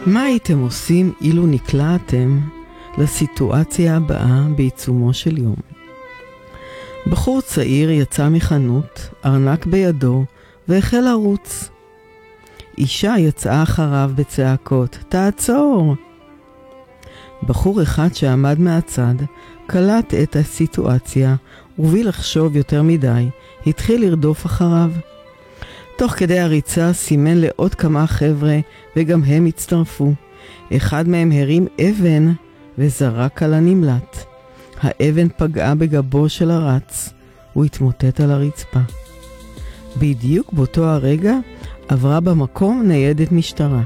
מה הייתם עושים אילו נקלעתם לסיטואציה הבאה בעיצומו של יום? בחור צעיר יצא מחנות, ארנק בידו, והחל לרוץ. אישה יצאה אחריו בצעקות, תעצור! בחור אחד שעמד מהצד, קלט את הסיטואציה, ובלי לחשוב יותר מדי, התחיל לרדוף אחריו. תוך כדי הריצה סימן לעוד כמה חבר'ה, וגם הם הצטרפו. אחד מהם הרים אבן וזרק על הנמלט. האבן פגעה בגבו של הרץ, הוא התמוטט על הרצפה. בדיוק באותו הרגע עברה במקום ניידת משטרה.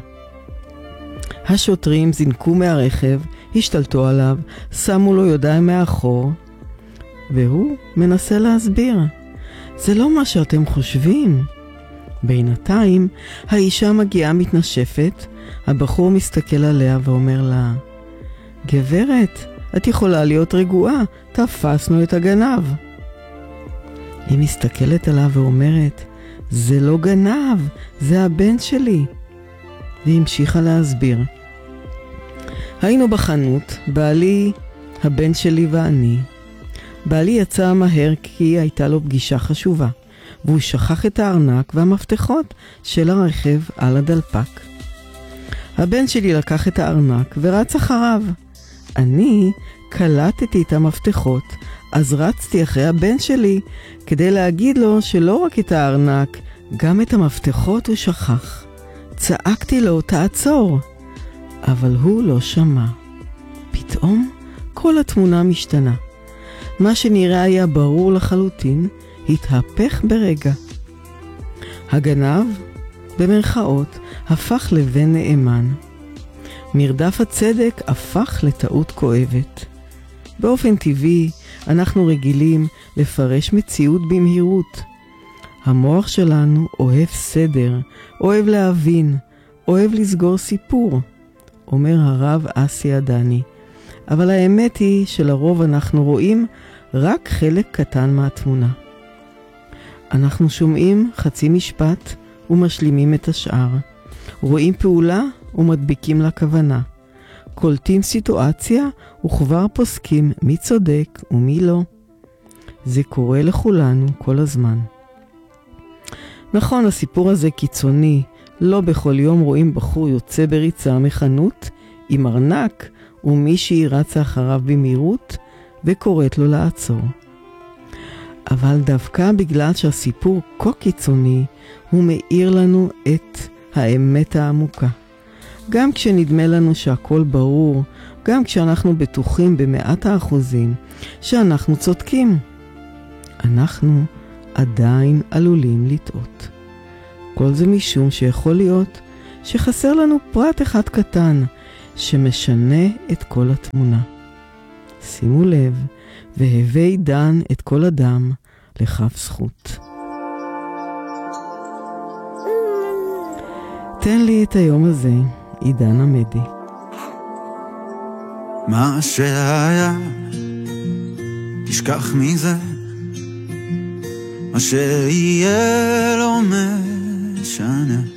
השוטרים זינקו מהרכב, השתלטו עליו, שמו לו ידיים מאחור, והוא מנסה להסביר. זה לא מה שאתם חושבים. בינתיים האישה מגיעה מתנשפת, הבחור מסתכל עליה ואומר לה, גברת, את יכולה להיות רגועה, תפסנו את הגנב. היא מסתכלת עליו ואומרת, זה לא גנב, זה הבן שלי. והיא המשיכה להסביר. היינו בחנות, בעלי, הבן שלי ואני. בעלי יצא מהר כי הייתה לו פגישה חשובה, והוא שכח את הארנק והמפתחות של הרכב על הדלפק. הבן שלי לקח את הארנק ורץ אחריו. אני קלטתי את המפתחות, אז רצתי אחרי הבן שלי כדי להגיד לו שלא רק את הארנק, גם את המפתחות הוא שכח. צעקתי לו, תעצור, אבל הוא לא שמע. פתאום כל התמונה משתנה. מה שנראה היה ברור לחלוטין, התהפך ברגע. הגנב, במרכאות, הפך לבן נאמן. מרדף הצדק הפך לטעות כואבת. באופן טבעי, אנחנו רגילים לפרש מציאות במהירות. המוח שלנו אוהב סדר, אוהב להבין, אוהב לסגור סיפור, אומר הרב אסי עדני. אבל האמת היא שלרוב אנחנו רואים רק חלק קטן מהתמונה. אנחנו שומעים חצי משפט ומשלימים את השאר. רואים פעולה ומדביקים לה כוונה. קולטים סיטואציה וכבר פוסקים מי צודק ומי לא. זה קורה לכולנו כל הזמן. נכון, הסיפור הזה קיצוני. לא בכל יום רואים בחור יוצא בריצה מחנות עם ארנק ומישהי רצה אחריו במהירות וקוראת לו לעצור. אבל דווקא בגלל שהסיפור כה קיצוני, הוא מאיר לנו את האמת העמוקה. גם כשנדמה לנו שהכל ברור, גם כשאנחנו בטוחים ב100% שאנחנו צודקים, אנחנו עדיין עלולים לטעות. כל זה משום שיכול להיות שחסר לנו פרט אחד קטן שמשנה את כל התמונה. שימו לב, והווי דן את כל אדם לכף זכות. תן לי את היום הזה, עידן עמדי. מה שהיה, תשכח מזה, מה שיהיה לא משנה.